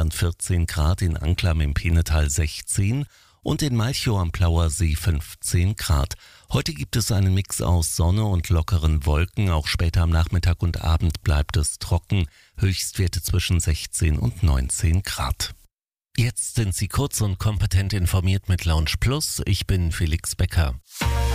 Rheinland 14 Grad, in Anklam im Peenetal 16 und in Malchow am Plauer See 15 Grad. Heute gibt es einen Mix aus Sonne und lockeren Wolken. Auch später am Nachmittag und Abend bleibt es trocken. Höchstwerte zwischen 16 und 19 Grad. Jetzt sind Sie kurz und kompetent informiert mit Lounge Plus. Ich bin Felix Becker.